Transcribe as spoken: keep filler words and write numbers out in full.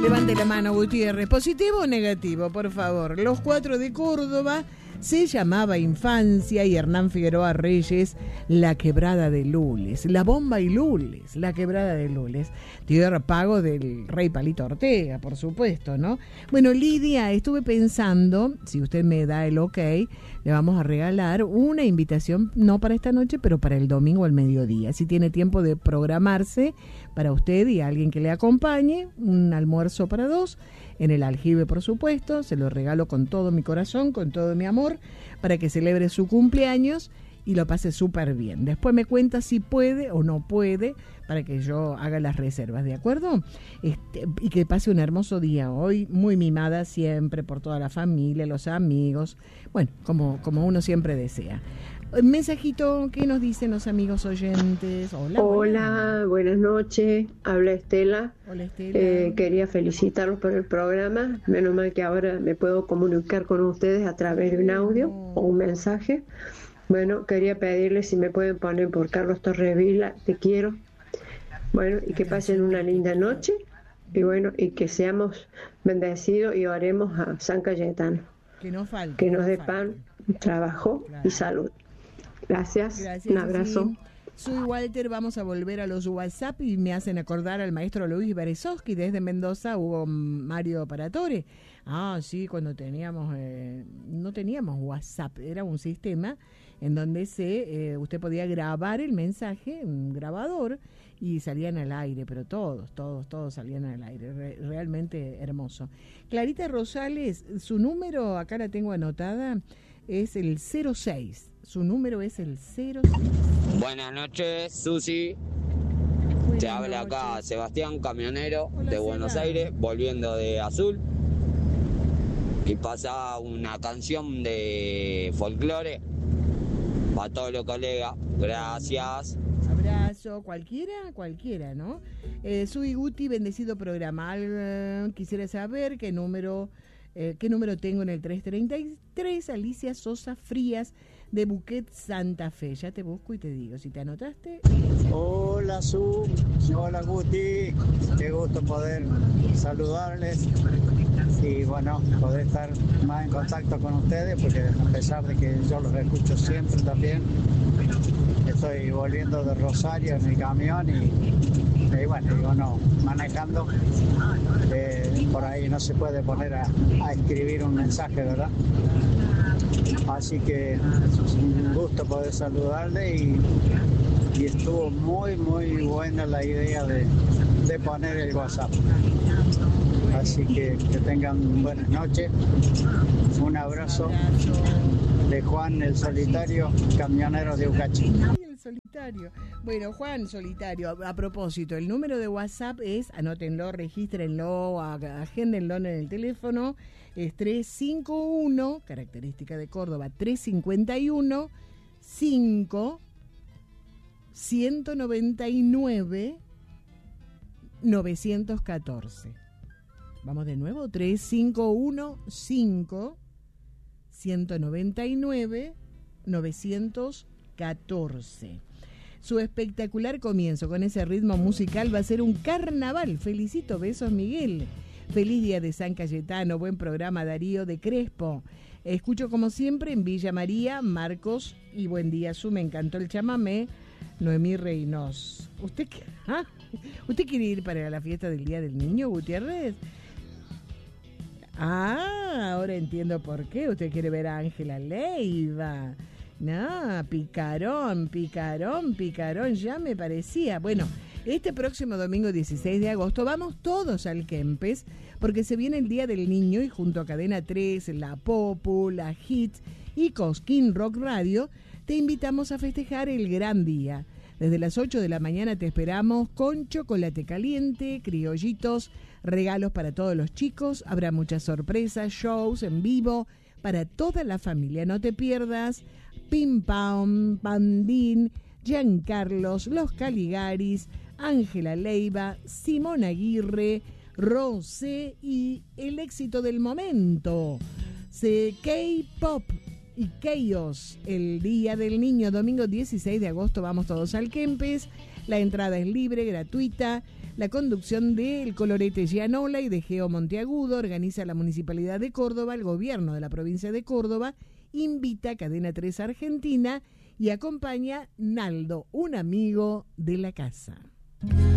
Levante la mano, Gutiérrez. ¿Positivo o negativo, por favor? Los cuatro de Córdoba se llamaba Infancia y Hernán Figueroa Reyes, La Quebrada de Lules. La Bomba y Lules, La Quebrada de Lules. Tierra pago del Rey Palito Ortega, por supuesto, ¿no? Bueno, Lidia, estuve pensando, si usted me da el ok, le vamos a regalar una invitación, no para esta noche, pero para el domingo al mediodía. Si tiene tiempo de programarse para usted y alguien que le acompañe, un almuerzo para dos, en el Aljibe, por supuesto, se lo regalo con todo mi corazón, con todo mi amor, para que celebre su cumpleaños y lo pase súper bien. Después me cuenta si puede o no puede, para que yo haga las reservas, ¿de acuerdo? Este, y que pase un hermoso día hoy, muy mimada siempre por toda la familia, los amigos, bueno, como, como uno siempre desea. Un mensajito, ¿qué nos dicen los amigos oyentes? Hola, Hola, buenas noches, habla Estela. Hola, Estela. Eh, quería felicitarlos por el programa, menos mal que ahora me puedo comunicar con ustedes a través de un audio o un mensaje. Bueno, quería pedirles si me pueden poner por Carlos Torrevila, te quiero. Bueno, y que pasen una linda noche y bueno, y que seamos bendecidos y oremos a San Cayetano. Que, no falte, que nos no dé falte. pan, trabajo Claro. y salud. Gracias, Gracias, un abrazo. sí. Soy Walter, vamos a volver a los WhatsApp y me hacen acordar al maestro Luis Berezovsky. Desde Mendoza hubo Mario Paratore. Ah, sí, cuando teníamos, eh, no teníamos WhatsApp, era un sistema en donde se, eh, usted podía grabar el mensaje, un grabador, y salían al aire, pero todos, todos, todos salían al aire, Re- realmente hermoso. Clarita Rosales, su número, acá la tengo anotada, es el cero seis, su número es el cero seis. Buenas noches, Susi. Buenas Te habla noches. acá Sebastián, camionero Hola, de Buenos Seba. Aires, volviendo de Azul. Y pasa una canción de folclore para todos los colegas. Gracias. Abrazo, cualquiera, cualquiera, ¿no? Eh, soy Guti, bendecido programa. Eh, quisiera saber qué número, eh, qué número tengo en el trescientos treinta y tres, Alicia Sosa Frías, de Buquet, Santa Fe. Ya te busco y te digo, si te anotaste. Hola Su, hola Guti, qué gusto poder saludarles y bueno, poder estar más en contacto con ustedes porque a pesar de que yo los escucho siempre también, estoy volviendo de Rosario en mi camión y, y bueno, digo no, manejando, eh, por ahí no se puede poner a, a escribir un mensaje, ¿verdad? Así que un gusto poder saludarle y, y estuvo muy muy buena la idea de, de poner el WhatsApp. Así que que tengan buenas noches. Un abrazo de Juan el Solitario, camionero de Ucachi. El solitario. Bueno, Juan Solitario, a, a propósito, el número de WhatsApp es, anótenlo, regístrenlo, ag- agéndenlo en el teléfono, es tres cinco uno, característica de Córdoba, tres cinco uno, cinco, ciento noventa y nueve, novecientos catorce. Vamos de nuevo, tres cinco uno, cinco, ciento noventa y nueve, novecientos catorce. Su espectacular comienzo con ese ritmo musical va a ser un carnaval. Felicito, besos Miguel. Feliz día de San Cayetano, buen programa Darío de Crespo. Escucho como siempre en Villa María, Marcos y buen día Su, me encantó el chamamé. Noemí Reynos. ¿Usted, qué- ah? ¿Usted quiere ir para la fiesta del Día del Niño, Gutiérrez? Ah, ahora entiendo por qué. Usted quiere ver a Ángela Leiva. No, picarón, picarón, picarón, ya me parecía. Bueno, este próximo domingo dieciséis de agosto vamos todos al Kempes porque se viene el Día del Niño y junto a Cadena tres, La Popu, La Hits y Cosquín Rock Radio te invitamos a festejar el gran día. Desde las ocho de la mañana te esperamos con chocolate caliente, criollitos, regalos para todos los chicos, habrá muchas sorpresas, shows en vivo para toda la familia. No te pierdas Pim Pam, Pandín, Giancarlos, Los Caligaris, Ángela Leiva, Simón Aguirre, Rosé y el éxito del momento, C K-Pop y Chaos. El Día del Niño, domingo dieciséis de agosto, vamos todos al Kempes. La entrada es libre, gratuita. La conducción de El Colorete Gianola y de Geo Monteagudo organiza la Municipalidad de Córdoba, el gobierno de la provincia de Córdoba, invita a Cadena tres Argentina y acompaña Naldo, un amigo de la casa.